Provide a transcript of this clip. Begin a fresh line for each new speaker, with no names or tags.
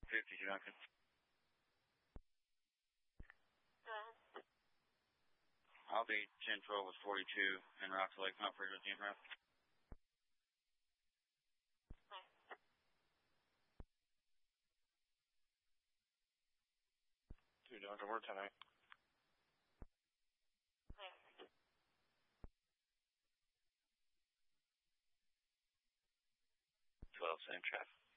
1050, Duncan. I'll be 1012 with 42 en route to Lake Humphrey with the in route. Two Duncan, we're 10-8. 12, same traffic.